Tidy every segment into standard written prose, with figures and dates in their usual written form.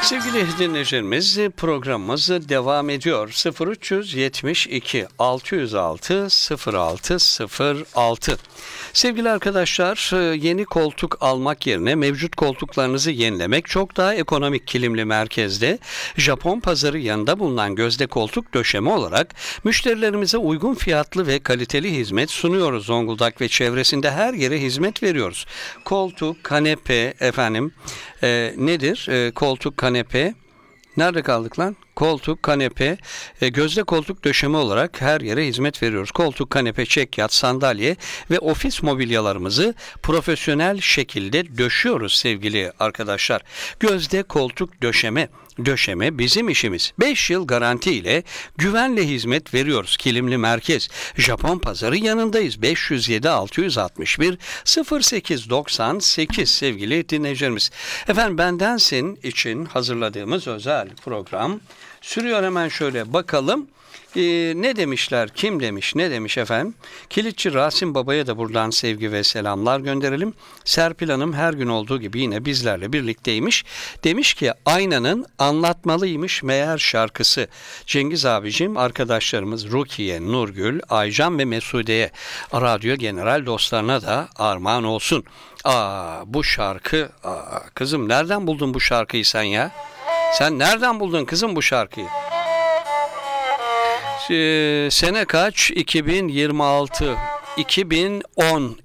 Sevgili dinleyicilerimiz, programımız devam ediyor. 0372 606 0606. Sevgili arkadaşlar, yeni koltuk almak yerine mevcut koltuklarınızı yenilemek çok daha ekonomik. Kilimli Merkez'de Japon pazarı yanında bulunan Gözde Koltuk Döşeme olarak müşterilerimize uygun fiyatlı ve kaliteli hizmet sunuyoruz. Zonguldak ve çevresinde her yere hizmet veriyoruz. Koltuk, kanepe, nedir? Koltuk, kanepe. Nerede kaldık lan? Koltuk, kanepe, Gözde Koltuk Döşeme olarak her yere hizmet veriyoruz. Koltuk, kanepe, çekyat, sandalye ve ofis mobilyalarımızı profesyonel şekilde döşüyoruz sevgili arkadaşlar. Gözde Koltuk Döşeme. Döşeme bizim işimiz. 5 yıl garanti ile güvenle hizmet veriyoruz. Kilimli Merkez. Japon pazarı yanındayız. 507 661 0898 sevgili dinleyicilerimiz. Efendim, bendensin için hazırladığımız özel program sürüyor. Hemen şöyle bakalım. Ne demişler? Kim demiş? Ne demiş efendim? Kilitçi Rasim Baba'ya da buradan sevgi ve selamlar gönderelim. Serpil Hanım her gün olduğu gibi yine bizlerle birlikteymiş. Demiş ki Aynanın anlatmalıymış meğer şarkısı. Cengiz abicim, arkadaşlarımız Rukiye, Nurgül, Aycan ve Mesude'ye, radyo general dostlarına da armağan olsun. Bu şarkı, kızım nereden buldun bu şarkıyı sen ya? Sen nereden buldun kızım bu şarkıyı? Sene kaç? 2026, 2010,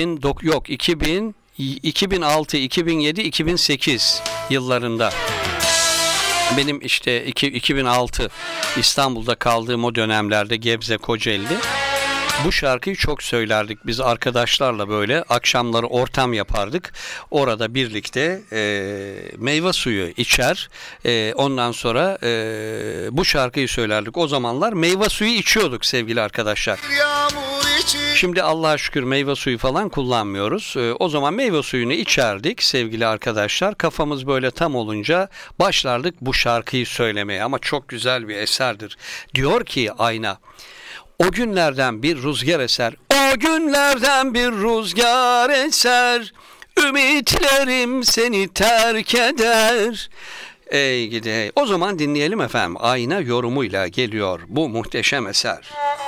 2006, 2007, 2008 yıllarında. Benim işte 2006 İstanbul'da kaldığım o dönemlerde Gebze, Kocaeli'de bu şarkıyı çok söylerdik. Biz arkadaşlarla böyle akşamları ortam yapardık. Orada birlikte meyve suyu içer. Ondan sonra bu şarkıyı söylerdik. O zamanlar meyve suyu içiyorduk sevgili arkadaşlar. Şimdi Allah'a şükür meyve suyu falan kullanmıyoruz. O zaman meyve suyunu içerdik sevgili arkadaşlar. Kafamız böyle tam olunca başlardık bu şarkıyı söylemeye. Ama çok güzel bir eserdir. Diyor ki Ayna, o günlerden bir rüzgar eser, o günlerden bir rüzgar eser, ümitlerim seni terk eder. Ey gidi. O zaman dinleyelim efendim. Ayna yorumuyla geliyor bu muhteşem eser.